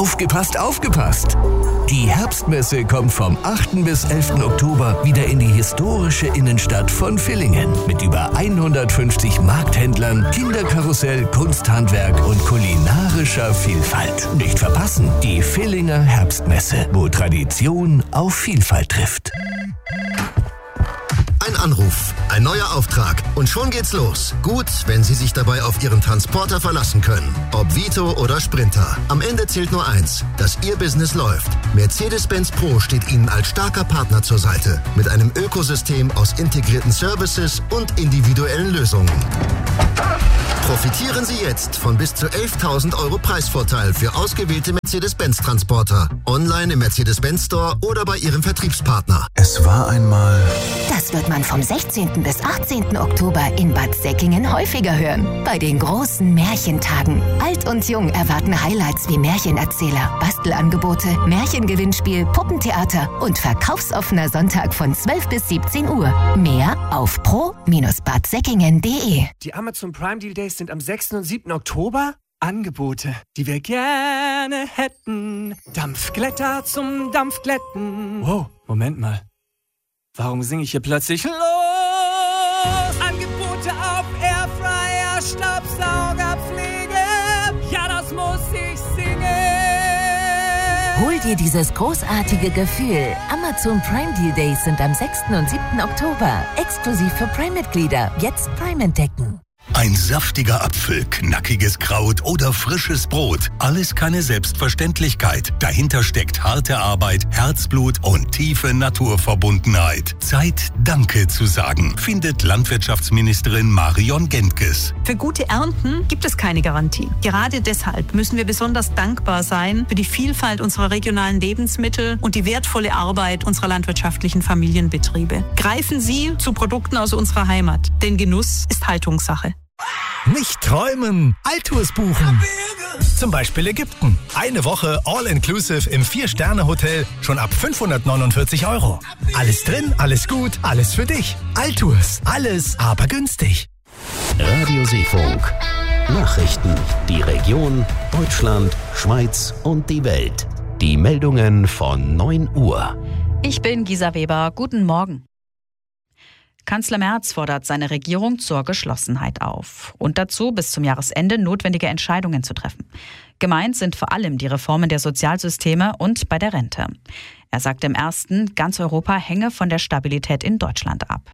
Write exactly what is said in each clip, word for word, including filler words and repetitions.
Aufgepasst, aufgepasst! Die Herbstmesse kommt vom achten bis elften Oktober wieder in die historische Innenstadt von Villingen mit über hundertfünfzig Markthändlern, Kinderkarussell, Kunsthandwerk und kulinarischer Vielfalt. Nicht verpassen, die Villinger Herbstmesse, wo Tradition auf Vielfalt trifft. Ein Anruf, ein neuer Auftrag und schon geht's los. Gut, wenn Sie sich dabei auf Ihren Transporter verlassen können. Ob Vito oder Sprinter. Am Ende zählt nur eins, dass Ihr Business läuft. Mercedes-Benz Pro steht Ihnen als starker Partner zur Seite. Mit einem Ökosystem aus integrierten Services und individuellen Lösungen. Profitieren Sie jetzt von bis zu elftausend Euro Preisvorteil für ausgewählte Mercedes-Benz-Transporter. Online im Mercedes-Benz Store oder bei Ihrem Vertriebspartner. Es war einmal... Das wird man vom sechzehnten bis achtzehnten Oktober in Bad Säckingen häufiger hören. Bei den großen Märchentagen. Alt und Jung erwarten Highlights wie Märchenerzähler, Bastelangebote, Märchengewinnspiel, Puppentheater und verkaufsoffener Sonntag von zwölf bis siebzehn Uhr. Mehr auf pro Bindestrich bad säckingen punkt de. Die Amazon Prime Deal Days sind am sechsten und siebten Oktober. Angebote, die wir gerne hätten. Dampfglätter zum Dampfglätten. Wow, Moment mal. Warum singe ich hier plötzlich los? Angebote auf Airfryer, Staubsaugerpflege. Ja, das muss ich singen. Hol dir dieses großartige Gefühl. Amazon Prime Deal Days sind am sechsten und siebten Oktober. Exklusiv für Prime-Mitglieder. Jetzt Prime entdecken. Ein saftiger Apfel, knackiges Kraut oder frisches Brot. Alles keine Selbstverständlichkeit. Dahinter steckt harte Arbeit, Herzblut und tiefe Naturverbundenheit. Zeit, Danke zu sagen, findet Landwirtschaftsministerin Marion Gentges. Für gute Ernten gibt es keine Garantie. Gerade deshalb müssen wir besonders dankbar sein für die Vielfalt unserer regionalen Lebensmittel und die wertvolle Arbeit unserer landwirtschaftlichen Familienbetriebe. Greifen Sie zu Produkten aus unserer Heimat, denn Genuss ist Haltungssache. Nicht träumen, Altours buchen. Zum Beispiel Ägypten. Eine Woche All-Inclusive im Vier-Sterne-Hotel schon ab fünfhundertneunundvierzig Euro. Alles drin, alles gut, alles für dich. Altours, alles aber günstig. Radio Seefunk. Nachrichten, die Region, Deutschland, Schweiz und die Welt. Die Meldungen von neun Uhr. Ich bin Gisa Weber. Guten Morgen. Kanzler Merz fordert seine Regierung zur Geschlossenheit auf und dazu, bis zum Jahresende notwendige Entscheidungen zu treffen. Gemeint sind vor allem die Reformen der Sozialsysteme und bei der Rente. Er sagte im ersten, ganz Europa hänge von der Stabilität in Deutschland ab.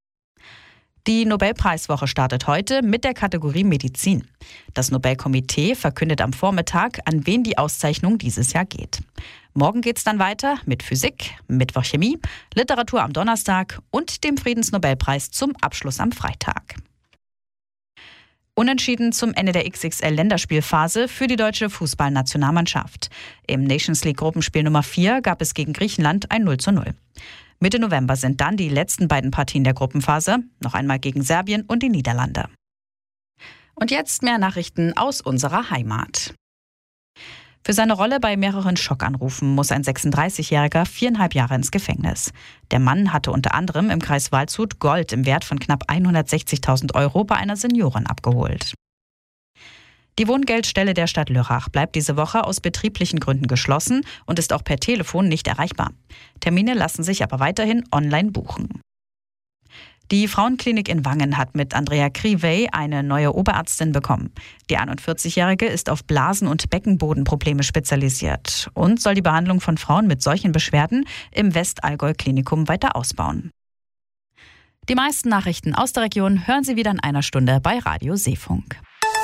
Die Nobelpreiswoche startet heute mit der Kategorie Medizin. Das Nobelkomitee verkündet am Vormittag, an wen die Auszeichnung dieses Jahr geht. Morgen geht's dann weiter mit Physik, Mittwoch Chemie, Literatur am Donnerstag und dem Friedensnobelpreis zum Abschluss am Freitag. Unentschieden zum Ende der X X L-Länderspielphase für die deutsche Fußballnationalmannschaft. Im Nations League Gruppenspiel Nummer vier gab es gegen Griechenland ein null zu null. Mitte November sind dann die letzten beiden Partien der Gruppenphase, noch einmal gegen Serbien und die Niederlande. Und jetzt mehr Nachrichten aus unserer Heimat. Für seine Rolle bei mehreren Schockanrufen muss ein sechsunddreißigjähriger viereinhalb Jahre ins Gefängnis. Der Mann hatte unter anderem im Kreis Waldshut Gold im Wert von knapp hundertsechzigtausend Euro bei einer Seniorin abgeholt. Die Wohngeldstelle der Stadt Lörrach bleibt diese Woche aus betrieblichen Gründen geschlossen und ist auch per Telefon nicht erreichbar. Termine lassen sich aber weiterhin online buchen. Die Frauenklinik in Wangen hat mit Andrea Krivey eine neue Oberärztin bekommen. Die einundvierzigjährige ist auf Blasen- und Beckenbodenprobleme spezialisiert und soll die Behandlung von Frauen mit solchen Beschwerden im Westallgäu-Klinikum weiter ausbauen. Die meisten Nachrichten aus der Region hören Sie wieder in einer Stunde bei Radio Seefunk.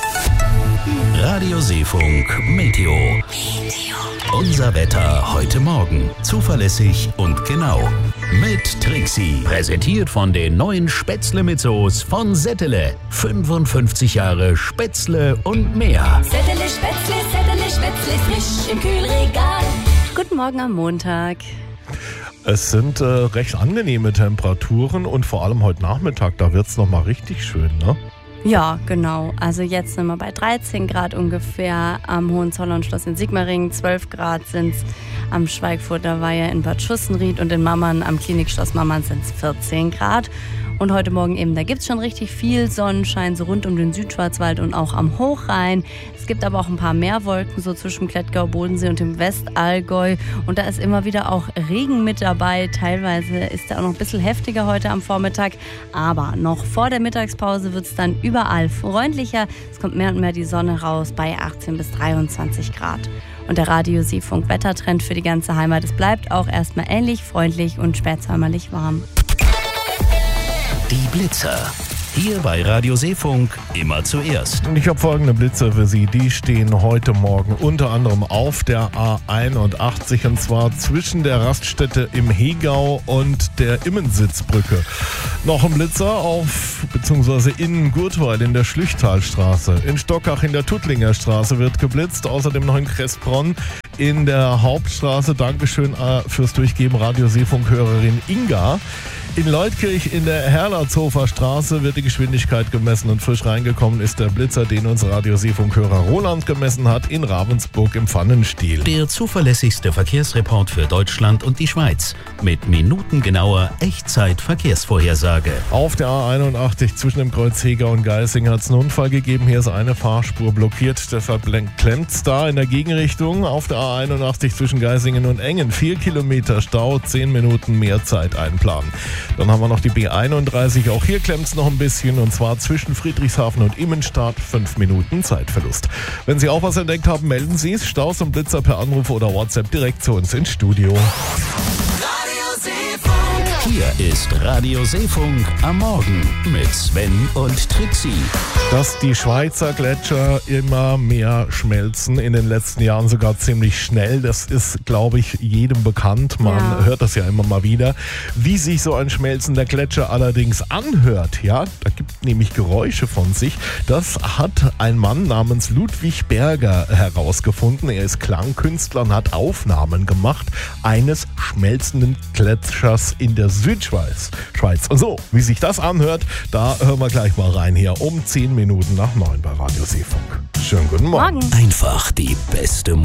Radio Seefunk Meteo. Unser Wetter heute Morgen. Zuverlässig und genau. Mit Trixie. Präsentiert von den neuen Spätzle mit Soße von Settele. fünfundfünfzig Jahre Spätzle und mehr. Settele Spätzle, Settele Spätzle, frisch im Kühlregal. Guten Morgen am Montag. Es sind äh, recht angenehme Temperaturen und vor allem heute Nachmittag, da wird es nochmal richtig schön, ne? Ja, genau. Also jetzt sind wir bei dreizehn Grad ungefähr am Hohenzollernschloss in Sigmaringen, zwölf Grad sind es am Schweigfurter Weiher in Bad Schussenried und in Mammern am Klinikschloss Mammern sind es vierzehn Grad. Und heute Morgen eben, da gibt es schon richtig viel Sonnenschein, so rund um den Südschwarzwald und auch am Hochrhein. Es gibt aber auch ein paar mehr Wolken, so zwischen Klettgau, Bodensee und dem Westallgäu. Und da ist immer wieder auch Regen mit dabei. Teilweise ist er auch noch ein bisschen heftiger heute am Vormittag. Aber noch vor der Mittagspause wird es dann überall freundlicher. Es kommt mehr und mehr die Sonne raus bei achtzehn bis dreiundzwanzig Grad. Und der Radio-Seefunk-Wettertrend für die ganze Heimat, es bleibt auch erstmal ähnlich freundlich und spätsommerlich warm. Die Blitzer. Hier bei Radio Seefunk immer zuerst. Und ich habe folgende Blitzer für Sie. Die stehen heute Morgen unter anderem auf der A einundachtzig und zwar zwischen der Raststätte im Hegau und der Immensitzbrücke. Noch ein Blitzer auf bzw. in Gurtweil in der Schlüchtalstraße. In Stockach in der Tuttlinger Straße wird geblitzt. Außerdem noch in Kressbronn in der Hauptstraße. Dankeschön fürs Durchgeben, Radio Seefunk-Hörerin Inga. In Leutkirch in der Herlertshofer Straße wird die Geschwindigkeit gemessen und frisch reingekommen ist der Blitzer, den uns Radio Seefunk-Hörer Roland gemessen hat, in Ravensburg im Pfannenstiel. Der zuverlässigste Verkehrsreport für Deutschland und die Schweiz mit minutengenauer Echtzeit-Verkehrsvorhersage. Auf der A einundachtzig zwischen dem Kreuz Hegau und Geising hat es einen Unfall gegeben. Hier ist eine Fahrspur blockiert, deshalb klemmt es da in der Gegenrichtung. Auf der A einundachtzig zwischen Geisingen und Engen vier Kilometer Stau, zehn Minuten mehr Zeit einplanen. Dann haben wir noch die B einunddreißig, auch hier klemmt es noch ein bisschen und zwar zwischen Friedrichshafen und Immenstadt, fünf Minuten Zeitverlust. Wenn Sie auch was entdeckt haben, melden Sie es. Staus und Blitzer per Anruf oder WhatsApp direkt zu uns ins Studio. Hier ist Radio Seefunk am Morgen mit Sven und Trixie. Dass die Schweizer Gletscher immer mehr schmelzen, in den letzten Jahren sogar ziemlich schnell, das ist, glaube ich, jedem bekannt. Man ja. hört das ja immer mal wieder. Wie sich so ein schmelzender Gletscher allerdings anhört, ja, da gibt nämlich Geräusche von sich. Das hat ein Mann namens Ludwig Berger herausgefunden. Er ist Klangkünstler und hat Aufnahmen gemacht eines schmelzenden Gletschers in der Südschweiz. Schweiz. Und so, wie sich das anhört, da hören wir gleich mal rein hier um zehn Minuten nach neun bei Radio Seefunk. Schönen guten Morgen. Morgen. Einfach die beste